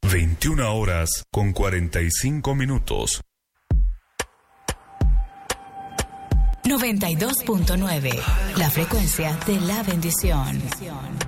21 horas con 45 minutos. 92.9, la frecuencia de la bendición.